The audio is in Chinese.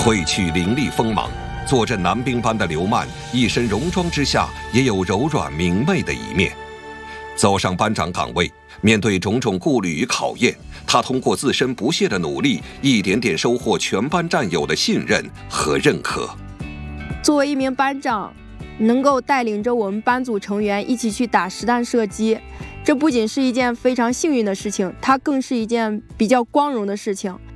褪去凌厉锋芒，坐镇男兵班的刘曼，一身戎装之下也有柔软明媚的一面。走上班长岗位，面对种种顾虑与考验，他通过自身不懈的努力，一点点收获全班战友的信任和认可。 作为一名班长，能够带领着我们班组成员一起去打实弹射击，这不仅是一件非常幸运的事情，它更是一件比较光荣的事情。